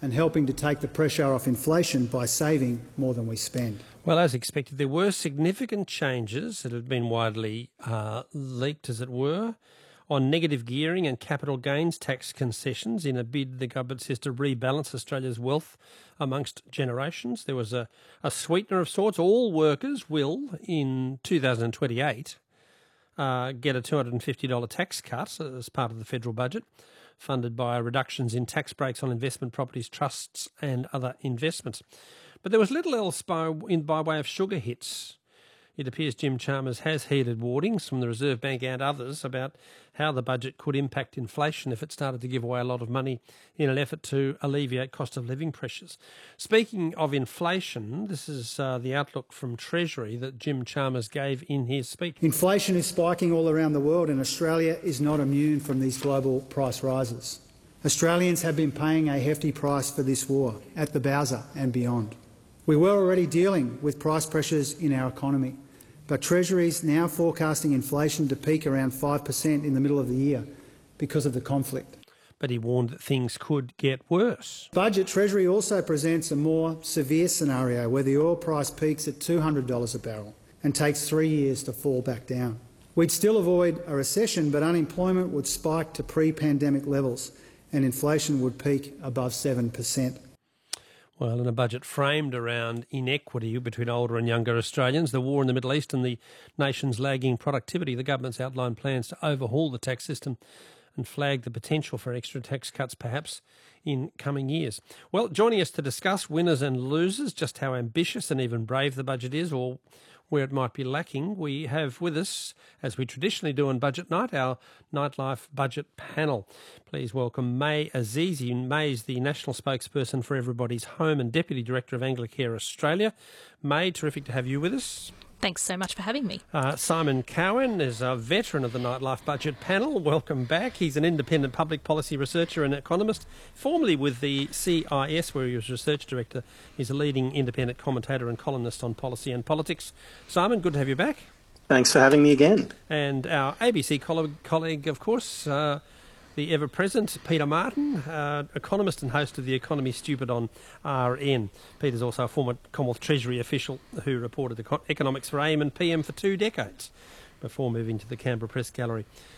and helping to take the pressure off inflation by saving more than we spend. Well, as expected, there were significant changes that had been widely leaked, as it were, on negative gearing and capital gains tax concessions in a bid, the government says, to rebalance Australia's wealth amongst generations. There was a sweetener of sorts. All workers will, in 2028, get a $250 tax cut as part of the federal budget, funded by reductions in tax breaks on investment properties, trusts and other investments. But there was little else by way of sugar hits. It appears Jim Chalmers has heeded warnings from the Reserve Bank and others about how the budget could impact inflation if it started to give away a lot of money in an effort to alleviate cost of living pressures. Speaking of inflation, this is the outlook from Treasury that Jim Chalmers gave in his speech. Inflation is spiking all around the world, and Australia is not immune from these global price rises. Australians have been paying a hefty price for this war at the Bowser and beyond. We were already dealing with price pressures in our economy, but Treasury is now forecasting inflation to peak around 5% in the middle of the year because of the conflict. But he warned that things could get worse. Budget Treasury also presents a more severe scenario where the oil price peaks at $200 a barrel and takes 3 years to fall back down. We'd still avoid a recession, but unemployment would spike to pre-pandemic levels and inflation would peak above 7%. Well, in a budget framed around inequity between older and younger Australians, the war in the Middle East and the nation's lagging productivity, the government's outlined plans to overhaul the tax system and flag the potential for extra tax cuts perhaps in coming years. Well, joining us to discuss winners and losers, just how ambitious and even brave the budget is, or where it might be lacking, we have with us, as we traditionally do on Budget Night, our Nightlife Budget Panel. Please welcome May Azizi. May is the National Spokesperson for Everybody's Home and Deputy Director of Anglicare Australia. May, terrific to have you with us. Thanks so much for having me. Simon Cowan is a veteran of the Nightlife Budget Panel. Welcome back. He's an independent public policy researcher and economist, formerly with the CIS, where he was research director. He's a leading independent commentator and columnist on policy and politics. Simon, good to have you back. Thanks for having me again. And our ABC colleague, of course, the ever-present Peter Martin, economist and host of The Economy Stupid on RN. Peter's also a former Commonwealth Treasury official who reported economics for AM and PM for 2 decades before moving to the Canberra Press Gallery